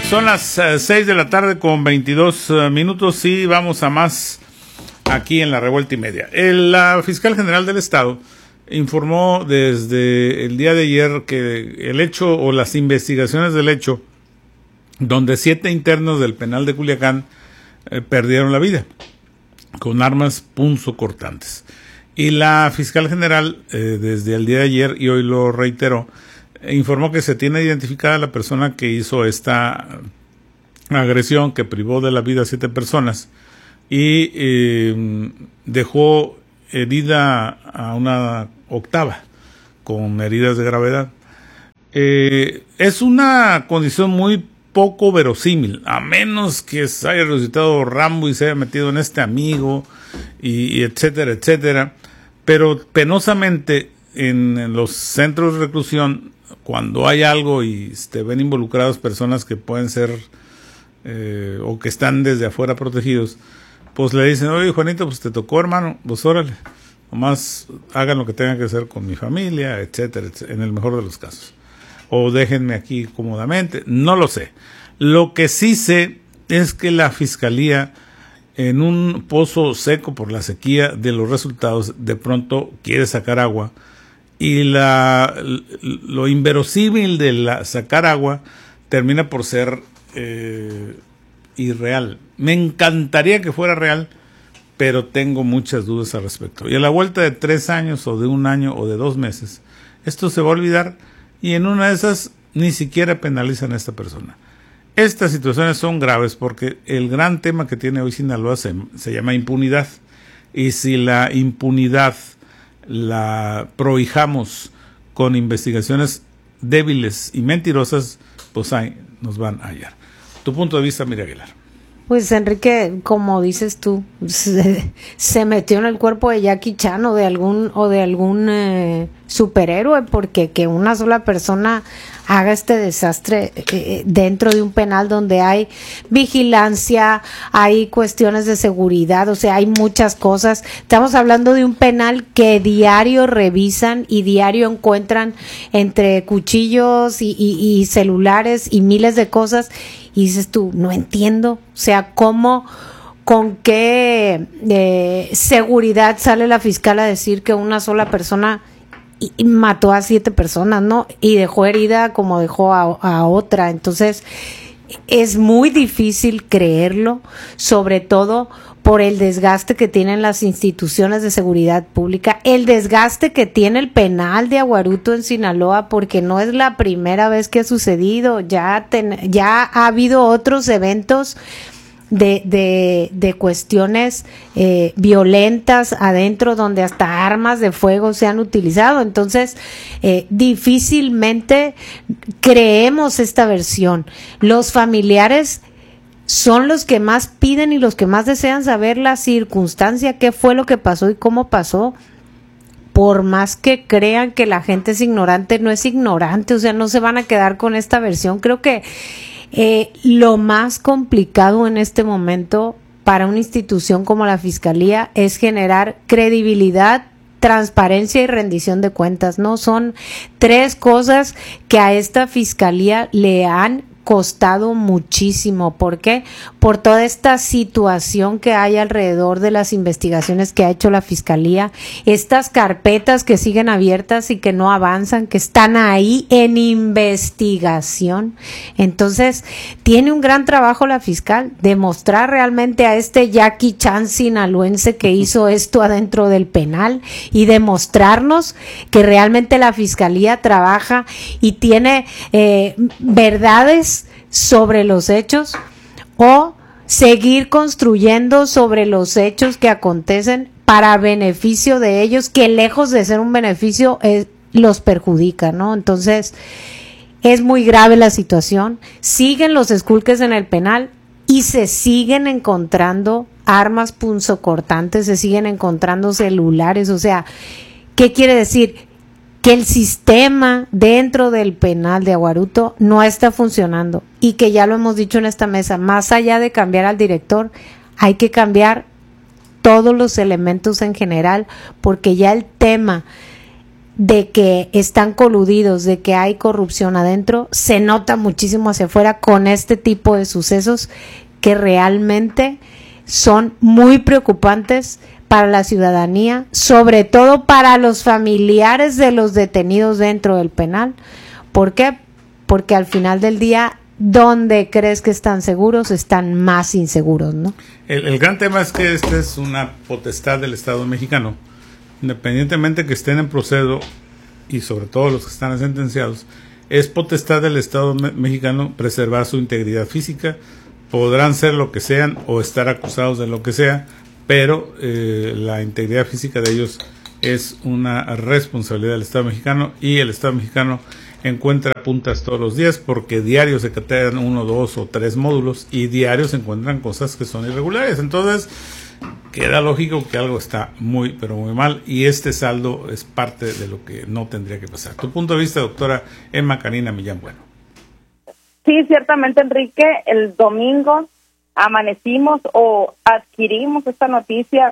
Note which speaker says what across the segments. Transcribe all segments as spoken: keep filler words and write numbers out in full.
Speaker 1: Son las uh, seis de la tarde con veintidós uh, minutos y vamos a más aquí en la revuelta y media. El, la fiscal general del estado informó desde el día de ayer que el hecho o las investigaciones del hecho donde siete internos del penal de Culiacán eh, perdieron la vida con armas punzocortantes. Y la fiscal general eh, desde el día de ayer y hoy lo reiteró, informó que se tiene identificada la persona que hizo esta agresión que privó de la vida a siete personas y eh, dejó herida a una octava con heridas de gravedad. Eh, es una condición muy poco verosímil, a menos que se haya resucitado Rambo y se haya metido en este amigo y, y etcétera, etcétera. Pero penosamente en, en los centros de reclusión, cuando hay algo y te ven involucrados personas que pueden ser eh, o que están desde afuera protegidos, pues le dicen, oye Juanito, pues te tocó hermano, pues órale, nomás hagan lo que tengan que hacer con mi familia, etcétera, etcétera, en el mejor de los casos. O déjenme aquí cómodamente, no lo sé. Lo que sí sé es que la fiscalía, en un pozo seco por la sequía de los resultados, de pronto quiere sacar agua. Y la, lo inverosímil de la sacar agua termina por ser eh, irreal. Me encantaría que fuera real, pero tengo muchas dudas al respecto. Y a la vuelta de tres años o de un año o de dos meses, esto se va a olvidar y en una de esas ni siquiera penalizan a esta persona. Estas situaciones son graves porque el gran tema que tiene hoy Sinaloa se, se llama impunidad. Y si la impunidad la prohijamos con investigaciones débiles y mentirosas, pues ahí nos van a hallar. Tu punto de vista, Miriam Aguilar.
Speaker 2: Pues Enrique, como dices tú, se, se metió en el cuerpo de Jackie Chan o de algún o de algún eh, superhéroe, porque que una sola persona haga este desastre eh, dentro de un penal donde hay vigilancia, hay cuestiones de seguridad, o sea, hay muchas cosas. Estamos hablando de un penal que diario revisan y diario encuentran entre cuchillos y, y, y celulares y miles de cosas. Y dices tú, no entiendo, o sea, cómo, con qué eh, seguridad sale la fiscal a decir que una sola persona y, y mató a siete personas, ¿no? Y dejó herida como dejó a, a otra. Entonces, es muy difícil creerlo, sobre todo por el desgaste que tienen las instituciones de seguridad pública, el desgaste que tiene el penal de Aguaruto en Sinaloa, porque no es la primera vez que ha sucedido, ya, ten, ya ha habido otros eventos de, de, de cuestiones eh, violentas adentro donde hasta armas de fuego se han utilizado. Entonces, eh, difícilmente creemos esta versión. Los familiares son los que más piden y los que más desean saber la circunstancia, qué fue lo que pasó y cómo pasó. Por más que crean que la gente es ignorante, no es ignorante, o sea, no se van a quedar con esta versión. Creo que eh, lo más complicado en este momento para una institución como la Fiscalía es generar credibilidad, transparencia y rendición de cuentas, ¿no? Son tres cosas que a esta Fiscalía le han costado muchísimo. ¿Por qué? Por toda esta situación que hay alrededor de las investigaciones que ha hecho la Fiscalía, estas carpetas que siguen abiertas y que no avanzan, que están ahí en investigación. Entonces, tiene un gran trabajo la fiscal, demostrar realmente a este Jackie Chan sinaloense que hizo esto adentro del penal y demostrarnos que realmente la Fiscalía trabaja y tiene eh, verdades sobre los hechos, o seguir construyendo sobre los hechos que acontecen para beneficio de ellos, que lejos de ser un beneficio es, los perjudica, ¿no? Entonces es muy grave la situación, siguen los esculques en el penal y se siguen encontrando armas punzocortantes, se siguen encontrando celulares. O sea, ¿qué quiere decir? Que el sistema dentro del penal de Aguaruto no está funcionando y que ya lo hemos dicho en esta mesa, más allá de cambiar al director, hay que cambiar todos los elementos en general, porque ya el tema de que están coludidos, de que hay corrupción adentro, se nota muchísimo hacia afuera con este tipo de sucesos que realmente son muy preocupantes para la ciudadanía, sobre todo para los familiares de los detenidos dentro del penal. ¿Por qué? Porque al final del día, donde crees que están seguros, están más inseguros, ¿no?
Speaker 1: El, el gran tema es que esta es una potestad del Estado mexicano, independientemente que estén en proceso y sobre todo los que están sentenciados, es potestad del Estado me- mexicano preservar su integridad física. Podrán ser lo que sean o estar acusados de lo que sea, pero eh, la integridad física de ellos es una responsabilidad del Estado mexicano, y el Estado mexicano encuentra puntas todos los días porque diarios se catean uno, dos o tres módulos y diarios se encuentran cosas que son irregulares. Entonces queda lógico que algo está muy pero muy mal, y este saldo es parte de lo que no tendría que pasar. Tu punto de vista, doctora Emma Karina Millán Bueno.
Speaker 3: Sí, ciertamente, Enrique, el domingo amanecimos o adquirimos esta noticia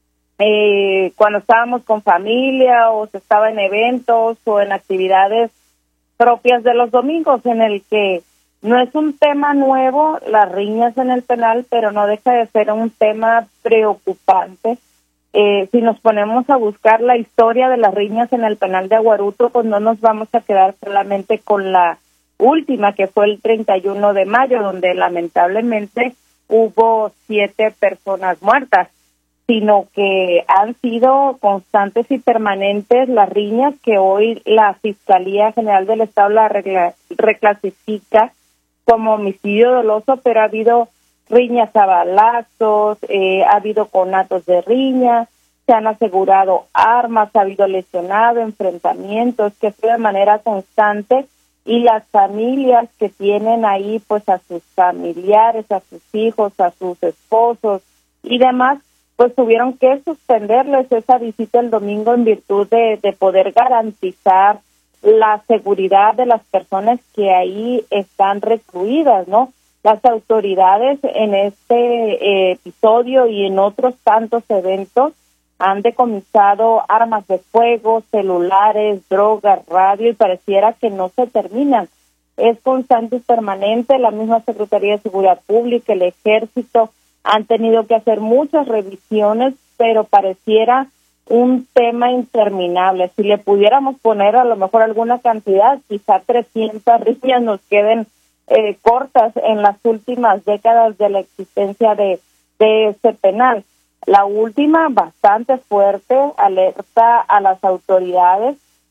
Speaker 3: eh, cuando estábamos con familia o se estaba en eventos o en actividades propias de los domingos, en el que no es un tema nuevo, las riñas en el penal, pero no deja de ser un tema preocupante. Eh, si nos ponemos a buscar la historia de las riñas en el penal de Aguaruto, pues no nos vamos a quedar solamente con la última, que fue el treinta y uno de mayo, donde lamentablemente hubo siete personas muertas, sino que han sido constantes y permanentes las riñas, que hoy la Fiscalía General del Estado la regla, reclasifica como homicidio doloso, pero ha habido riñas a balazos, eh, ha habido conatos de riña, se han asegurado armas, ha habido lesionado, enfrentamientos, que fue de manera constante, y las familias que tienen ahí pues a sus familiares, a sus hijos, a sus esposos y demás, pues tuvieron que suspenderles esa visita el domingo en virtud de, de poder garantizar la seguridad de las personas que ahí están recluidas, ¿no? Las autoridades en este eh, episodio y en otros tantos eventos han decomisado armas de fuego, celulares, drogas, radio, y pareciera que no se terminan. Es constante y permanente. La misma Secretaría de Seguridad Pública, el Ejército, han tenido que hacer muchas revisiones, pero pareciera un tema interminable. Si le pudiéramos poner a lo mejor alguna cantidad, quizá trescientas riñas nos queden eh, cortas en las últimas décadas de la existencia de, de ese penal. La última, bastante fuerte, alerta a las autoridades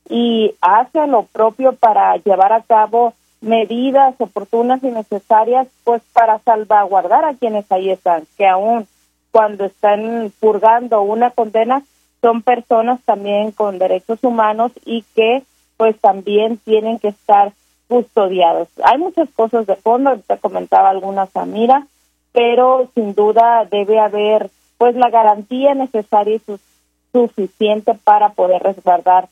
Speaker 3: y hace lo propio para llevar a cabo medidas oportunas y necesarias, pues para salvaguardar a quienes ahí están, que aún cuando están purgando una condena son personas también con derechos humanos y que pues también tienen que estar custodiados. Hay muchas cosas de fondo, te comentaba algunas, Samira, pero sin duda debe haber pues la garantía necesaria y su, suficiente para poder resguardar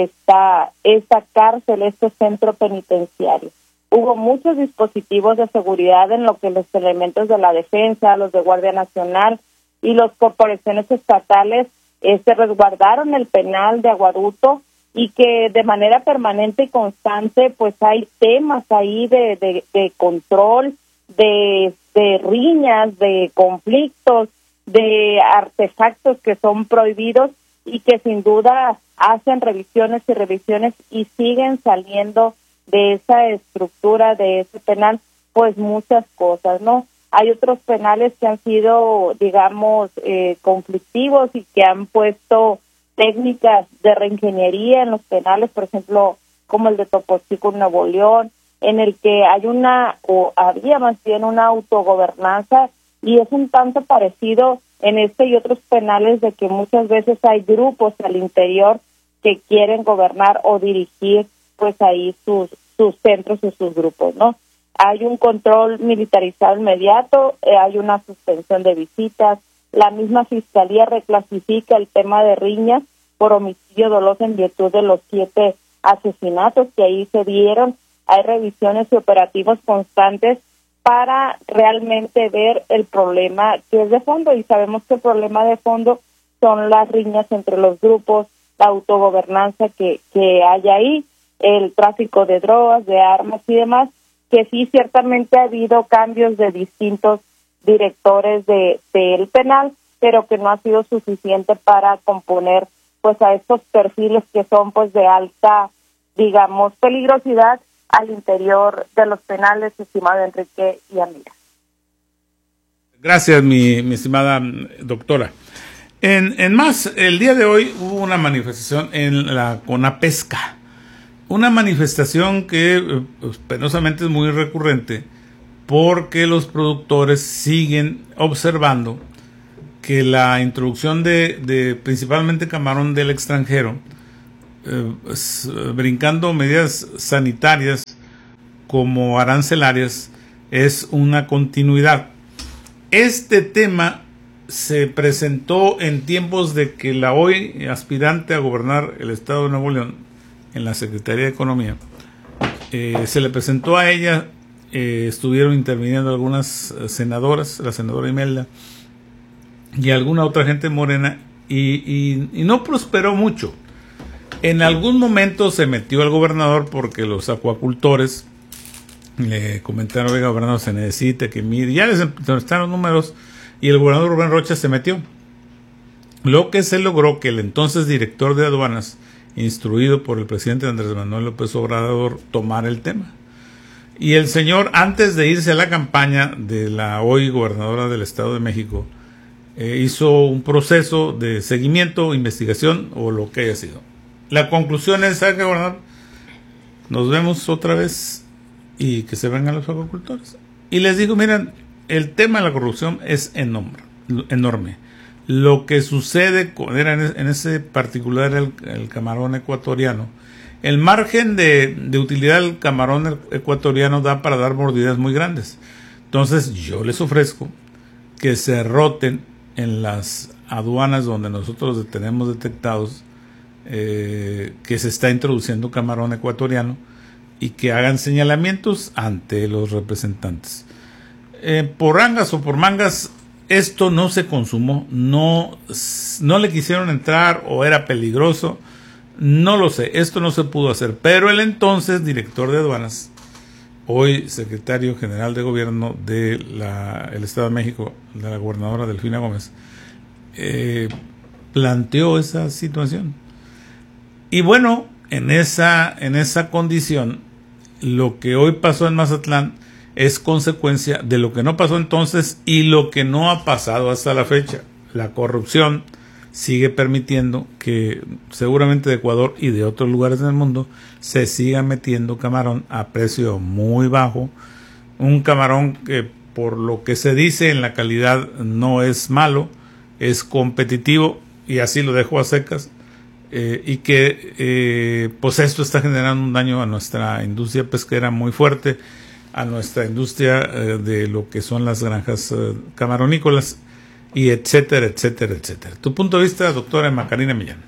Speaker 3: esta esta cárcel, este centro penitenciario. Hubo muchos dispositivos de seguridad en lo que los elementos de la defensa, los de Guardia Nacional y las corporaciones estatales eh, se resguardaron el penal de Aguaruto, y que de manera permanente y constante pues hay temas ahí de, de, de control, de, de riñas, de conflictos, de artefactos que son prohibidos y que sin duda hacen revisiones y revisiones y siguen saliendo de esa estructura, de ese penal, pues muchas cosas, ¿no? Hay otros penales que han sido, digamos, eh, conflictivos y que han puesto técnicas de reingeniería en los penales, por ejemplo, como el de Topo Chico en Nuevo León, en el que hay una, o había más bien una autogobernanza, y es un tanto parecido en este y otros penales de que muchas veces hay grupos al interior que quieren gobernar o dirigir pues ahí sus sus centros y sus grupos, ¿no? Hay un control militarizado inmediato, eh, hay una suspensión de visitas, la misma Fiscalía reclasifica el tema de riñas por homicidio doloso en virtud de los siete asesinatos que ahí se dieron. Hay revisiones y operativos constantes para realmente ver el problema que es de fondo, y sabemos que el problema de fondo son las riñas entre los grupos, la autogobernanza que, que hay ahí, el tráfico de drogas, de armas y demás, que sí ciertamente ha habido cambios de distintos directores de del penal, pero que no ha sido suficiente para componer pues a estos perfiles que son pues de alta, digamos, peligrosidad al interior de los penales, estimado Enrique y amiga.
Speaker 1: Gracias, mi, mi estimada doctora. En, en más, el día de hoy hubo una manifestación en la CONAPESCA, una manifestación que pues, penosamente es muy recurrente porque los productores siguen observando que la introducción de, de principalmente camarón del extranjero, eh, pues, brincando medidas sanitarias como arancelarias, es una continuidad. Este tema se presentó en tiempos de que la hoy aspirante a gobernar el estado de Nuevo León en la Secretaría de Economía, eh, se le presentó a ella, eh, estuvieron interviniendo algunas senadoras, la senadora Imelda y alguna otra gente morena, y, y, y no prosperó mucho. En algún momento se metió el gobernador porque los acuacultores le comentaron: oiga, gobernador, se necesita que mire, ya les están los números, y el gobernador Rubén Rocha se metió. Lo que se logró que el entonces director de aduanas, instruido por el presidente Andrés Manuel López Obrador, tomara el tema. Y el señor, antes de irse a la campaña de la hoy gobernadora del Estado de México, eh, hizo un proceso de seguimiento, investigación o lo que haya sido. La conclusión es: ¿sabe qué, gobernador? Nos vemos otra vez y que se vengan los agricultores. Y les digo, miren, el tema de la corrupción es enorme. enorme. Lo que sucede con, era en, en ese particular el, el camarón ecuatoriano, el margen de, de utilidad del camarón ecuatoriano da para dar mordidas muy grandes. Entonces yo les ofrezco que se roten en las aduanas donde nosotros tenemos detectados eh, que se está introduciendo camarón ecuatoriano, y que hagan señalamientos ante los representantes. Eh, por angas o por mangas, esto no se consumó, no, no le quisieron entrar o era peligroso, no lo sé, esto no se pudo hacer, pero el entonces director de aduanas, hoy secretario general de gobierno del Estado de México, de la gobernadora Delfina Gómez, eh, planteó esa situación. Y bueno, en esa, en esa condición, lo que hoy pasó en Mazatlán es consecuencia de lo que no pasó entonces y lo que no ha pasado hasta la fecha. La corrupción sigue permitiendo que seguramente de Ecuador y de otros lugares del mundo se siga metiendo camarón a precio muy bajo, un camarón que por lo que se dice en la calidad no es malo, es competitivo, y así lo dejo a secas. Eh, y que eh, pues esto está generando un daño a nuestra industria pesquera muy fuerte, a nuestra industria eh, de lo que son las granjas eh, camaronícolas, y etcétera, etcétera, etcétera. Tu punto de vista, doctora Macarena Millán.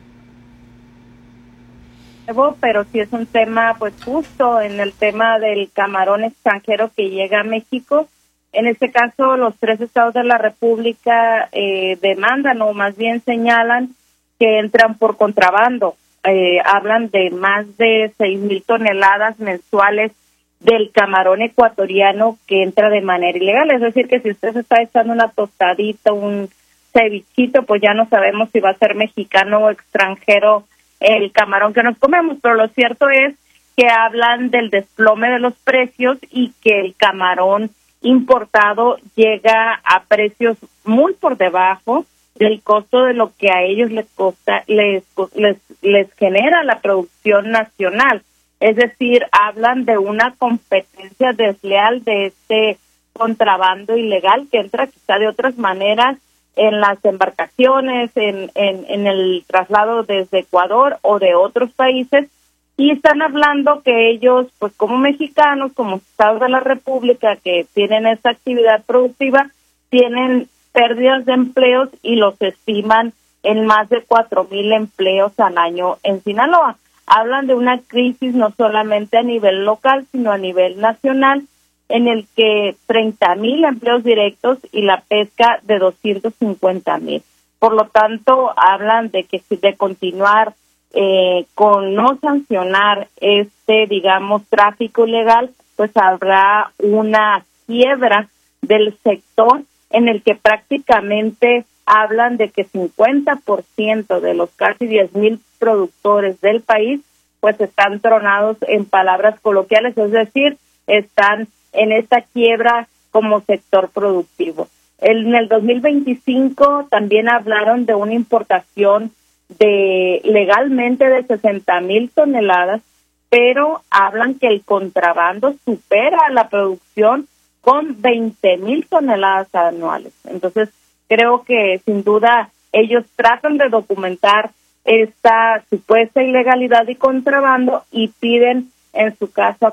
Speaker 3: Pero sí es un tema, pues justo en el tema del camarón extranjero que llega a México. En este caso, los tres estados de la República eh, demandan, o más bien señalan, que entran por contrabando. Eh, hablan de más de seis mil toneladas mensuales del camarón ecuatoriano que entra de manera ilegal. Es decir, que si usted se está echando una tostadita, un cevichito, pues ya no sabemos si va a ser mexicano o extranjero el camarón que nos comemos. Pero lo cierto es que hablan del desplome de los precios y que el camarón importado llega a precios muy por debajo del costo de lo que a ellos les costa, les, les, les genera la producción nacional. Es decir, hablan de una competencia desleal de este contrabando ilegal que entra quizá de otras maneras en las embarcaciones, en, en, en el traslado desde Ecuador o de otros países, y están hablando que ellos, pues como mexicanos, como estados de la República que tienen esta actividad productiva, tienen pérdidas de empleos y los estiman en más de cuatro mil empleos al año en Sinaloa. Hablan de una crisis no solamente a nivel local, sino a nivel nacional, en el que treinta mil empleos directos y la pesca de doscientos cincuenta mil. Por lo tanto, hablan de que si de continuar eh, con no sancionar este, digamos, tráfico ilegal, pues habrá una quiebra del sector en el que prácticamente hablan de que cincuenta por ciento de los casi diez mil productores del país pues están tronados, en palabras coloquiales, es decir, están en esta quiebra como sector productivo. En el dos mil veinticinco también hablaron de una importación de legalmente de sesenta mil toneladas, pero hablan que el contrabando supera la producción con veinte mil toneladas anuales. Entonces, creo que sin duda ellos tratan de documentar esta supuesta ilegalidad y contrabando y piden, en su caso,